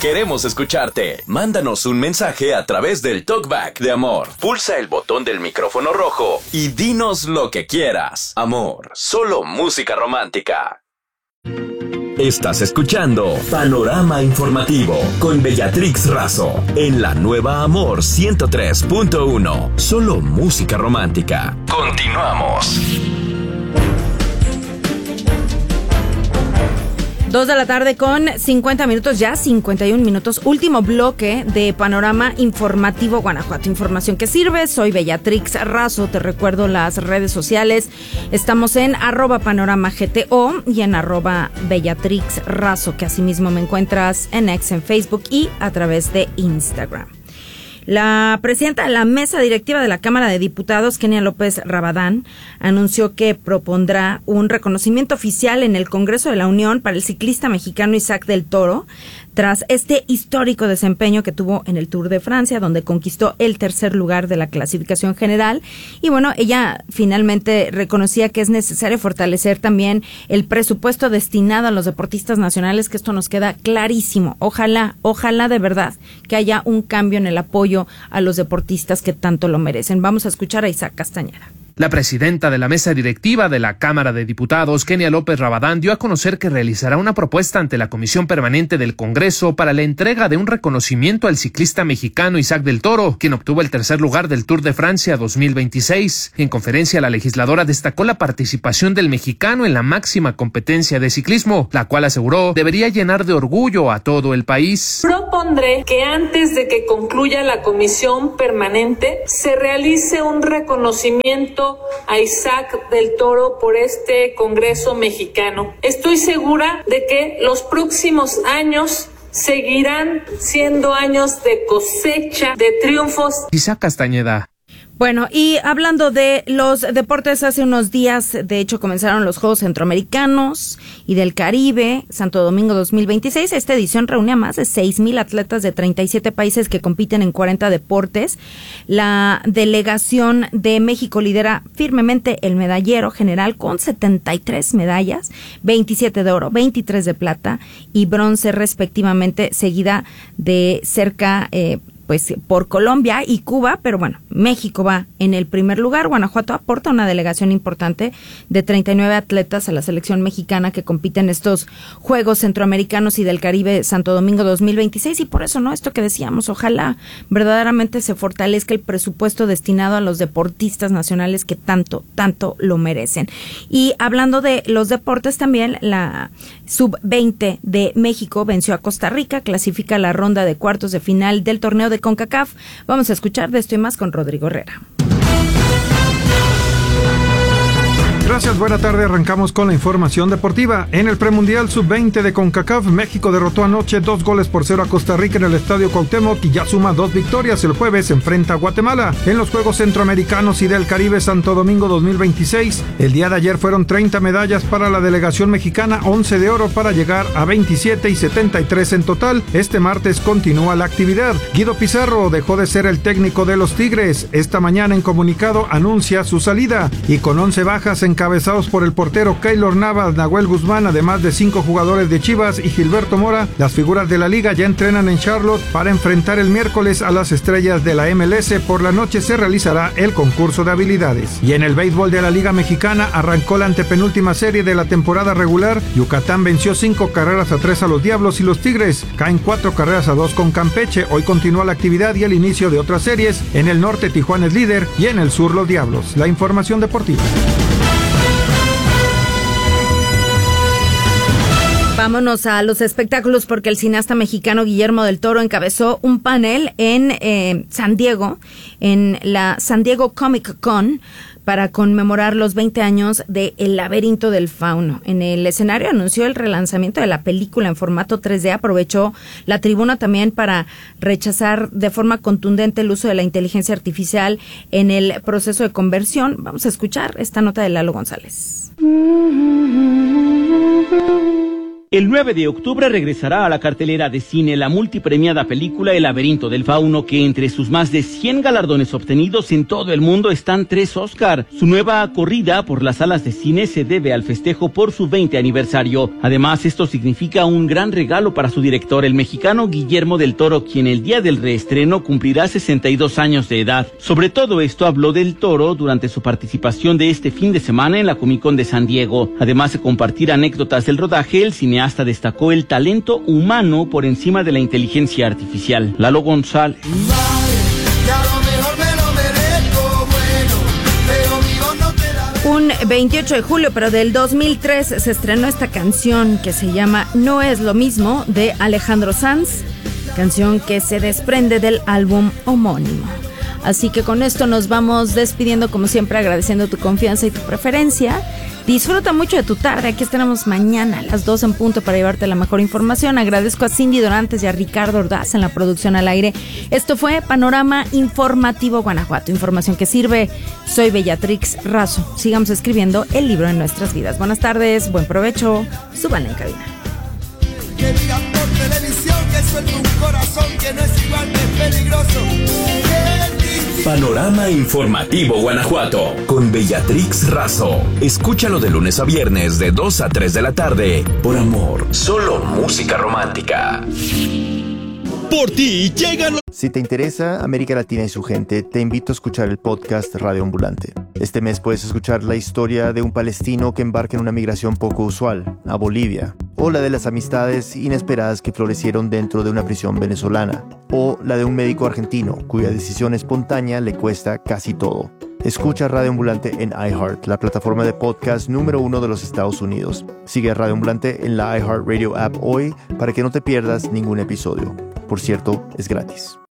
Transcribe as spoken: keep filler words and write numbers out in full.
Queremos escucharte. Mándanos un mensaje a través del Talkback de Amor. Pulsa el botón del micrófono rojo y dinos lo que quieras. Amor, solo música romántica. Estás escuchando Panorama Informativo con Bellatrix Razo en la nueva Amor ciento tres punto uno. Solo música romántica. Continuamos. Dos de la tarde con cincuenta minutos, ya cincuenta y un minutos. Último bloque de Panorama Informativo Guanajuato. Información que sirve. Soy Bellatrix Razo. Te recuerdo las redes sociales. Estamos en arroba panorama G T O y en arroba Bellatrix Razo, que asimismo me encuentras en X, en Facebook y a través de Instagram. La presidenta de la mesa directiva de la Cámara de Diputados, Kenia López Rabadán, anunció que propondrá un reconocimiento oficial en el Congreso de la Unión para el ciclista mexicano Isaac del Toro, tras este histórico desempeño que tuvo en el Tour de Francia, donde conquistó el tercer lugar de la clasificación general. Y bueno, ella finalmente reconocía que es necesario fortalecer también el presupuesto destinado a los deportistas nacionales, que esto nos queda clarísimo. Ojalá, ojalá de verdad que haya un cambio en el apoyo a los deportistas que tanto lo merecen. Vamos a escuchar a Isaac Castañeda. La presidenta de la mesa directiva de la Cámara de Diputados, Kenia López Rabadán, dio a conocer que realizará una propuesta ante la Comisión Permanente del Congreso para la entrega de un reconocimiento al ciclista mexicano Isaac del Toro, quien obtuvo el tercer lugar del Tour de Francia dos mil veintiséis. En conferencia, la legisladora destacó la participación del mexicano en la máxima competencia de ciclismo, la cual aseguró debería llenar de orgullo a todo el país. Propondré que antes de que concluya la Comisión Permanente se realice un reconocimiento a Isaac del Toro por este Congreso mexicano. Estoy segura de que los próximos años seguirán siendo años de cosecha, de triunfos. Isaac Castañeda. Bueno, y hablando de los deportes, hace unos días, de hecho, comenzaron los Juegos Centroamericanos y del Caribe, Santo Domingo dos mil veintiséis. Esta edición reúne a más de seis mil atletas de treinta y siete países que compiten en cuarenta deportes. La delegación de México lidera firmemente el medallero general con setenta y tres medallas, veintisiete de oro, veintitrés de plata y bronce respectivamente, seguida de cerca eh, pues por Colombia y Cuba, pero bueno, México va en el primer lugar. Guanajuato aporta una delegación importante de treinta y nueve atletas a la selección mexicana que compite en estos Juegos Centroamericanos y del Caribe Santo Domingo dos mil veintiséis, y por eso, ¿no?, esto que decíamos, ojalá verdaderamente se fortalezca el presupuesto destinado a los deportistas nacionales que tanto, tanto lo merecen. Y hablando de los deportes también, la sub veinte de México venció a Costa Rica, clasifica la ronda de cuartos de final del torneo de CONCACAF. Vamos a escuchar de esto y más con Rodrigo Herrera. Gracias, buena tarde. Arrancamos con la información deportiva. En el premundial sub veinte de CONCACAF, México derrotó anoche dos goles por cero a Costa Rica en el Estadio Cuauhtémoc y ya suma dos victorias. El jueves se enfrenta a Guatemala. En los Juegos Centroamericanos y del Caribe Santo Domingo dos mil veintiséis, el día de ayer fueron treinta medallas para la delegación mexicana, once de oro para llegar a veintisiete y setenta y tres en total. Este martes continúa la actividad. Guido Pizarro dejó de ser el técnico de los Tigres. Esta mañana en comunicado anuncia su salida y con once bajas en encabezados por el portero Keylor Navas, Nahuel Guzmán, además de cinco jugadores de Chivas y Gilberto Mora. Las figuras de la liga ya entrenan en Charlotte para enfrentar el miércoles a las estrellas de la M L S. Por la noche se realizará el concurso de habilidades. Y en el béisbol de la Liga Mexicana arrancó la antepenúltima serie de la temporada regular. Yucatán venció cinco carreras a tres a los Diablos y los Tigres caen cuatro carreras a dos con Campeche. Hoy continúa la actividad y el inicio de otras series. En el norte Tijuana es líder y en el sur los Diablos. La información deportiva. Vámonos a los espectáculos porque el cineasta mexicano Guillermo del Toro encabezó un panel en eh, San Diego, en la San Diego Comic Con, para conmemorar los veinte años de El laberinto del fauno. En el escenario anunció el relanzamiento de la película en formato tres D, aprovechó la tribuna también para rechazar de forma contundente el uso de la inteligencia artificial en el proceso de conversión. Vamos a escuchar esta nota de Lalo González. El nueve de octubre regresará a la cartelera de cine la multipremiada película El laberinto del fauno, que entre sus más de cien galardones obtenidos en todo el mundo están tres Oscar. Su nueva corrida por las salas de cine se debe al festejo por su veinte aniversario. Además, esto significa un gran regalo para su director, el mexicano Guillermo del Toro, quien el día del reestreno cumplirá sesenta y dos años de edad. Sobre todo esto habló del Toro durante su participación de este fin de semana en la Comic Con de San Diego. Además de compartir anécdotas del rodaje, el cineasta hasta destacó el talento humano por encima de la inteligencia artificial. Lalo González. Un veintiocho de julio, pero del dos mil tres, se estrenó esta canción que se llama No es lo mismo, de Alejandro Sanz, canción que se desprende del álbum homónimo. Así que con esto nos vamos despidiendo, como siempre, agradeciendo tu confianza y tu preferencia. Disfruta mucho de tu tarde. Aquí estaremos mañana a las dos en punto para llevarte la mejor información. Agradezco a Cindy Dorantes y a Ricardo Ordaz en la producción al aire. Esto fue Panorama Informativo Guanajuato. Información que sirve. Soy Bellatrix Razo. Sigamos escribiendo el libro de nuestras vidas. Buenas tardes, buen provecho. Súbanle en cabina. Que digan por televisión que suelta un corazón que no es igual de peligroso. Panorama Informativo Guanajuato con Bellatrix Razo. Escúchalo de lunes a viernes de dos a tres de la tarde por Amor. Solo música romántica. Por ti llegan. Si te interesa América Latina y su gente, te invito a escuchar el podcast Radio Ambulante. Este mes puedes escuchar la historia de un palestino que embarca en una migración poco usual, a Bolivia, o la de las amistades inesperadas que florecieron dentro de una prisión venezolana, o la de un médico argentino cuya decisión espontánea le cuesta casi todo. Escucha Radio Ambulante en iHeart, la plataforma de podcast número uno de los Estados Unidos. Sigue a Radio Ambulante en la iHeartRadio app hoy para que no te pierdas ningún episodio. Por cierto, es gratis.